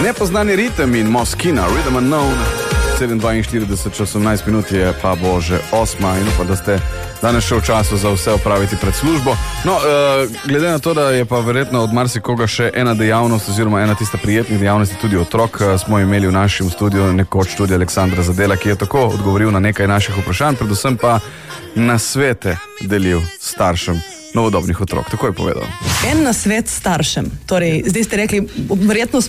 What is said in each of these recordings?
Nepoznani ritem in Moskina, Rhythm Unknown. 7:42 čas 18 minut je pa bo že 8 in upam, da ste danes še v času za vse opraviti pred službo. No, glede na to, da je pa verjetno od marsikoga še ena dejavnost oziroma ena tista prijetnih dejavnosti tudi otrok, smo imeli v našem studiu nekoč tudi Aleksandra Zadela, ki je tako odgovoril na nekaj naših vprašanj, predvsem pa nasvete delil staršem novodobnih otrok. Tako je povedal. En nasvet staršem. Torej, zdaj ste rekli, verjetno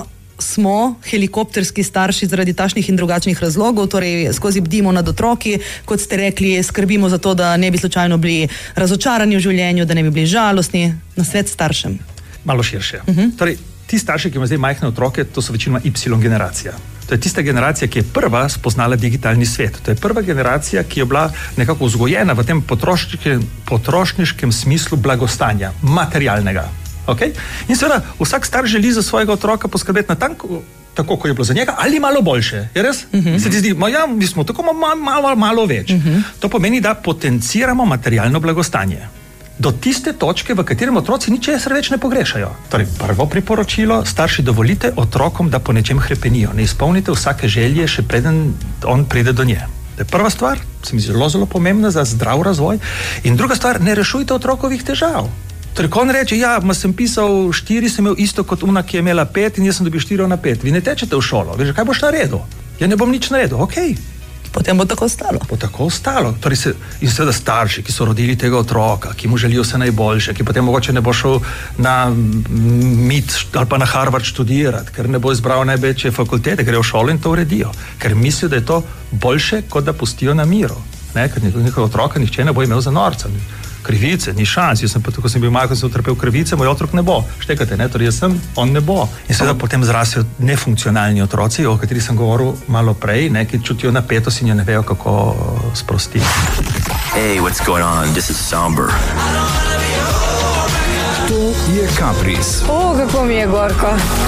smo helikopterski starši zaradi takšnih in drugačnih razlogov, torej skozi bdimo nad otroki, kot ste rekli, skrbimo za to, da ne bi slučajno bili razočarani v življenju, da ne bi bili žalostni. Nasvet staršem. Malo širše. Torej, ti starši, ki imajo zdaj majhne otroke, to so večinoma Y generacija. To je tista generacija, ki je prva spoznala digitalni svet. To je prva generacija, ki je bila nekako vzgojena v tem potrošniškem smislu blagostanja, materialnega. Okay? In seveda, vsak starš želi za svojega otroka poskrbeti na tako, kot je bilo za njega, ali malo boljše. Je res? Se ti zdi, ja, mi smo tako malo več. To pomeni, da potenciramo materialno blagostanje. Do tiste točke, v katerem otroci ničesar več ne pogrešajo. Torej, prvo priporočilo, starši dovolite otrokom, da po nečem hrepenijo. Ne izpolnite vsake želje, še preden on pride do nje. To je prva stvar, se mi zdi zelo pomembna za zdrav razvoj. In druga stvar, ne rešujte otrokovih težav. Torej, ko on reče, ja, sem pisal 4, sem imel isto kot ona, ki je imela 5 in jaz sem dobil 4 na 5. Vi ne tečete v šolo, veš, kaj boš naredil? Ja, ne bom nič naredil, okej. Potem bo tako ostalo. Torej in seveda starši, ki so rodili tega otroka, ki mu želijo vse najboljše, ki potem mogoče ne bo šel na MIT ali pa na Harvard študirati, ker ne bo izbral največje fakultete, grejo v šolo in to uredijo, ker mislijo, da je to boljše, kot da pustijo na miru. Ne, ker njihovega otroka nihče ne bo imel za norca. Krivice, ni šans, jaz sem pa tako, ko sem bil majhen, sem utrpel krivice, moj otrok ne bo. Štekate, ne, torej jaz sem, on ne bo. In seveda potem zrasejo nefunkcionalni otroci, o katerih sem govoril malo prej, ne, ki čutijo napetost in jo ne vejo, kako sprostiti. Hey, what's going on? This is Somber. To je Kapris. O, kako mi je gorko.